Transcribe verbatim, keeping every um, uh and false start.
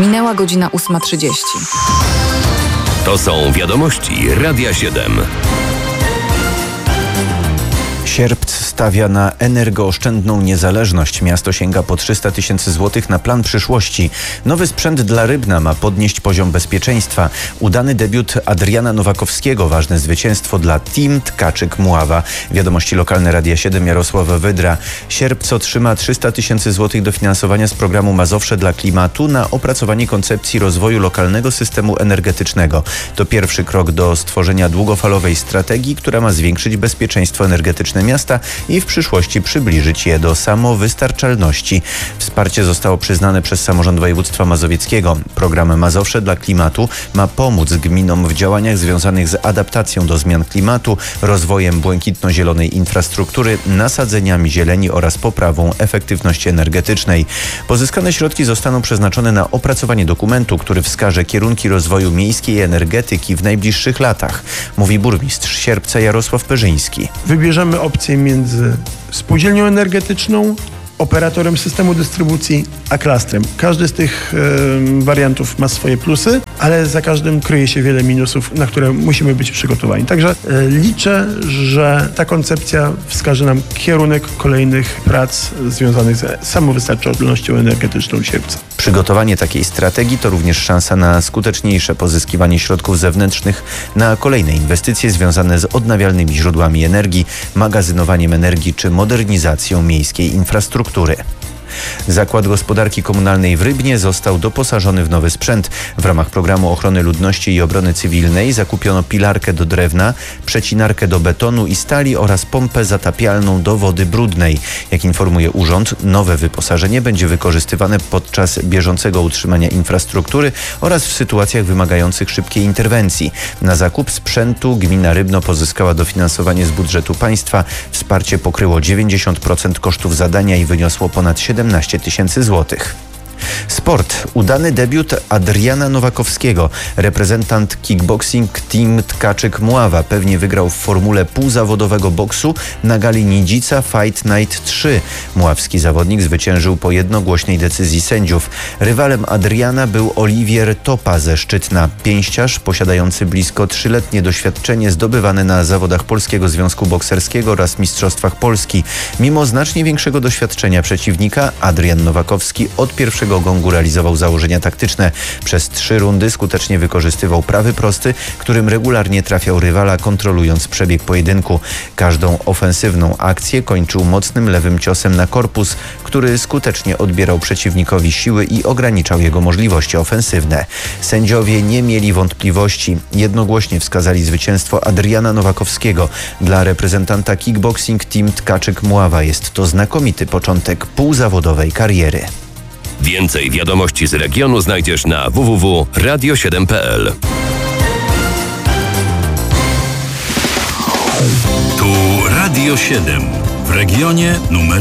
Minęła godzina ósma trzydzieści. To są wiadomości Radia siedem. Sierpc stawia na energooszczędną niezależność. Miasto sięga po trzysta tysięcy złotych na plan przyszłości. Nowy sprzęt dla Rybna ma podnieść poziom bezpieczeństwa. Udany debiut Adriana Nowakowskiego. Ważne zwycięstwo dla Team Tkaczyk Mława. Wiadomości lokalne Radia siedem, Jarosław Wydra. Sierpc otrzyma trzysta tysięcy złotych dofinansowania z programu Mazowsze dla Klimatu na opracowanie koncepcji rozwoju lokalnego systemu energetycznego. To pierwszy krok do stworzenia długofalowej strategii, która ma zwiększyć bezpieczeństwo energetyczne miasta i w przyszłości przybliżyć je do samowystarczalności. Wsparcie zostało przyznane przez samorząd województwa mazowieckiego. Program Mazowsze dla Klimatu ma pomóc gminom w działaniach związanych z adaptacją do zmian klimatu, rozwojem błękitno-zielonej infrastruktury, nasadzeniami zieleni oraz poprawą efektywności energetycznej. Pozyskane środki zostaną przeznaczone na opracowanie dokumentu, który wskaże kierunki rozwoju miejskiej energetyki w najbliższych latach, mówi burmistrz Sierpca Jarosław Perzyński. Wybierzemy opcję między spółdzielnią energetyczną, operatorem systemu dystrybucji, a klastrem. Każdy z tych y, wariantów ma swoje plusy, ale za każdym kryje się wiele minusów, na które musimy być przygotowani. Także y, liczę, że ta koncepcja wskaże nam kierunek kolejnych prac związanych z samowystarczalnością energetyczną Sierpca. Przygotowanie takiej strategii to również szansa na skuteczniejsze pozyskiwanie środków zewnętrznych na kolejne inwestycje związane z odnawialnymi źródłami energii, magazynowaniem energii czy modernizacją miejskiej infrastruktury. Zakład Gospodarki Komunalnej w Rybnie został doposażony w nowy sprzęt. W ramach programu ochrony ludności i obrony cywilnej zakupiono pilarkę do drewna, przecinarkę do betonu i stali oraz pompę zatapialną do wody brudnej. Jak informuje urząd, nowe wyposażenie będzie wykorzystywane podczas bieżącego utrzymania infrastruktury oraz w sytuacjach wymagających szybkiej interwencji. Na zakup sprzętu gmina Rybno pozyskała dofinansowanie z budżetu państwa. Wsparcie pokryło dziewięćdziesiąt procent kosztów zadania i wyniosło ponad siedemnaście tysięcy złotych. Sport. Udany debiut Adriana Nowakowskiego. Reprezentant kickboxing Team Tkaczyk Mława pewnie wygrał w formule półzawodowego boksu na gali Nidzica Fight Night trzy. Mławski zawodnik zwyciężył po jednogłośnej decyzji sędziów. Rywalem Adriana był Oliwier Topa ze Szczytna. Pięściarz posiadający blisko trzyletnie doświadczenie zdobywane na zawodach Polskiego Związku Bokserskiego oraz Mistrzostwach Polski. Mimo znacznie większego doświadczenia przeciwnika, Adrian Nowakowski od pierwszego gongu realizował założenia taktyczne. Przez trzy rundy skutecznie wykorzystywał prawy prosty, którym regularnie trafiał rywala, kontrolując przebieg pojedynku. Każdą ofensywną akcję kończył mocnym lewym ciosem na korpus, który skutecznie odbierał przeciwnikowi siły i ograniczał jego możliwości ofensywne. Sędziowie nie mieli wątpliwości. Jednogłośnie wskazali zwycięstwo Adriana Nowakowskiego. Dla reprezentanta kickboxing Team Tkaczyk Mława jest to znakomity początek półzawodowej kariery. Więcej wiadomości z regionu znajdziesz na w w w kropka radio siedem kropka p l. Tu Radio siedem w regionie numer